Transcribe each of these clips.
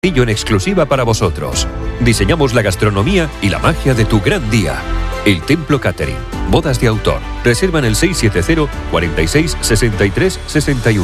En exclusiva para vosotros. Diseñamos la gastronomía y la magia de tu gran día. El Templo Catering. Bodas de autor. Reserva en el 670 46 63 61.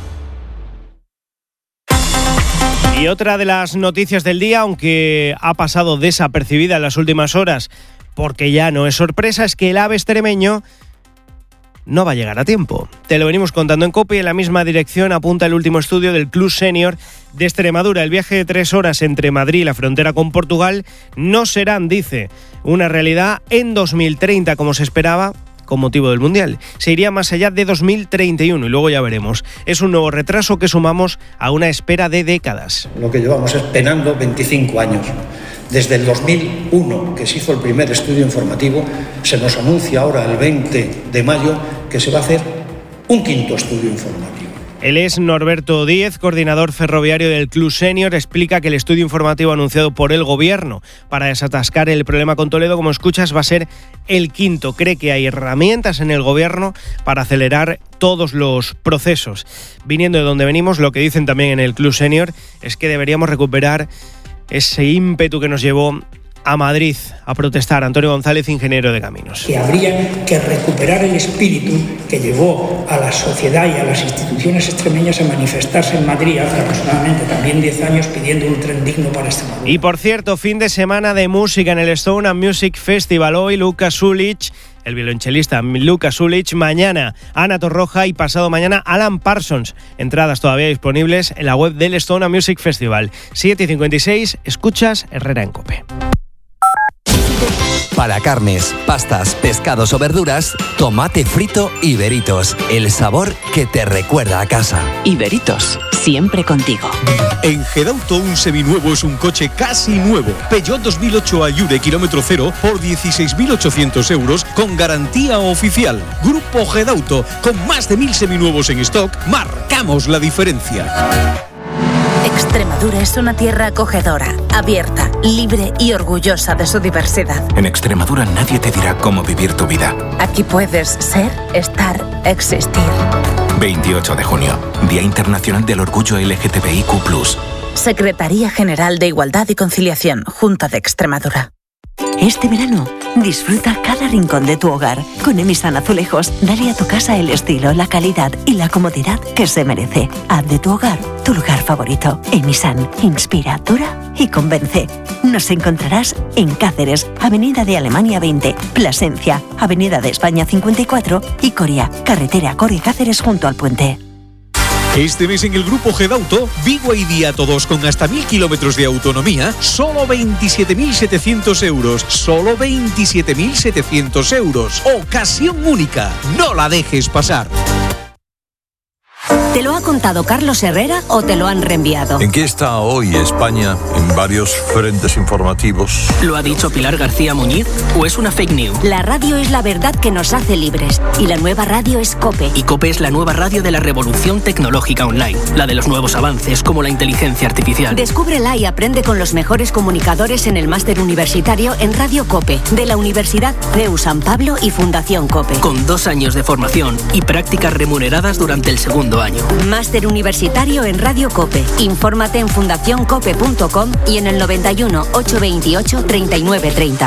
Y otra de las noticias del día, aunque ha pasado desapercibida en las últimas horas, porque ya no es sorpresa, es que el AVE extremeño no va a llegar a tiempo. Te lo venimos contando en COPE y en la misma dirección apunta el último estudio del Club Senior de Extremadura. El viaje de 3 horas entre Madrid y la frontera con Portugal no serán, dice, una realidad en 2030 como se esperaba con motivo del Mundial. Se iría más allá de 2031 y luego ya veremos. Es un nuevo retraso que sumamos a una espera de décadas. Lo que llevamos esperando 25 años. Desde el 2001, que se hizo el primer estudio informativo, se nos anuncia ahora el 20 de mayo que se va a hacer un quinto estudio informativo. Él es Norberto Díez, coordinador ferroviario del Club Senior. Explica que el estudio informativo anunciado por el Gobierno para desatascar el problema con Toledo, como escuchas, va a ser el quinto. Cree que hay herramientas en el Gobierno para acelerar todos los procesos. Viniendo de donde venimos, lo que dicen también en el Club Senior es que deberíamos recuperar ese ímpetu que nos llevó a Madrid a protestar. Antonio González, ingeniero de caminos. Que habría que recuperar el espíritu que llevó a la sociedad y a las instituciones extremeñas a manifestarse en Madrid hace aproximadamente también 10 años pidiendo un tren digno para Extremadura. Y por cierto, fin de semana de música en el Stone and Music Festival. Hoy Lukas Sulic, el violonchelista Lukas Sulic, mañana Ana Torroja y pasado mañana Alan Parsons. Entradas todavía disponibles en la web del Stone and Music Festival. 7:56, escuchas Herrera en COPE. Para carnes, pastas, pescados o verduras, tomate frito Iberitos. El sabor que te recuerda a casa. Iberitos, siempre contigo. En Gedauto un seminuevo es un coche casi nuevo. Peugeot 2008 Allure kilómetro cero por 16.800 euros con garantía oficial. Grupo Gedauto, con más de 1.000 seminuevos en stock, marcamos la diferencia. Extremadura es una tierra acogedora, abierta, libre y orgullosa de su diversidad. En Extremadura nadie te dirá cómo vivir tu vida. Aquí puedes ser, estar, existir. 28 de junio, Día Internacional del Orgullo LGTBIQ+. Secretaría General de Igualdad y Conciliación, Junta de Extremadura. Este verano, disfruta cada rincón de tu hogar. Con Emisan Azulejos, dale a tu casa el estilo, la calidad y la comodidad que se merece. Haz de tu hogar tu lugar favorito. Emisan, inspira, dura y convence. Nos encontrarás en Cáceres, Avenida de Alemania 20, Plasencia, Avenida de España 54 y Coria, carretera Coria-Cáceres junto al puente. Este mes en el Grupo Gedauto, Biguay Día Todos con hasta 1.000 kilómetros de autonomía, solo 27.700 euros. Solo 27.700 euros. Ocasión única. No la dejes pasar. ¿Te lo ha contado Carlos Herrera o te lo han reenviado? ¿En qué está hoy España en varios frentes informativos? ¿Lo ha dicho Pilar García Muñiz o es una fake news? La radio es la verdad que nos hace libres y la nueva radio es COPE. Y COPE es la nueva radio de la revolución tecnológica online, la de los nuevos avances como la inteligencia artificial. Descúbrela y aprende con los mejores comunicadores en el máster universitario en Radio COPE de la Universidad CEU San Pablo y Fundación COPE. Con 2 años de formación y prácticas remuneradas durante el segundo año. Máster universitario en Radio COPE. Infórmate en fundacioncope.com y en el 91 828 3930.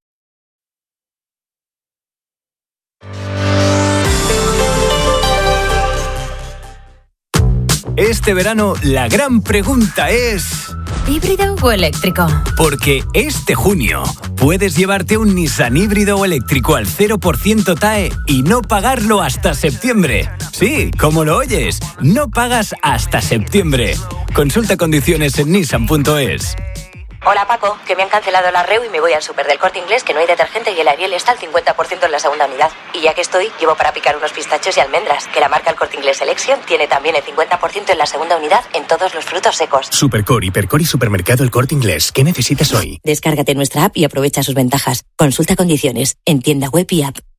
Este verano la gran pregunta es... ¿híbrido o eléctrico? Porque este junio puedes llevarte un Nissan híbrido o eléctrico al 0% TAE y no pagarlo hasta septiembre. Sí, como lo oyes, no pagas hasta septiembre. Consulta condiciones en nissan.es. Hola Paco, que me han cancelado la REU y me voy al súper del Corte Inglés, que no hay detergente y el Ariel está al 50% en la segunda unidad. Y ya que estoy, llevo para picar unos pistachos y almendras, que la marca El Corte Inglés Selection tiene también el 50% en la segunda unidad en todos los frutos secos. Supercor, Hipercor y Supermercado El Corte Inglés. ¿Qué necesitas hoy? Descárgate nuestra app y aprovecha sus ventajas. Consulta condiciones en tienda web y app.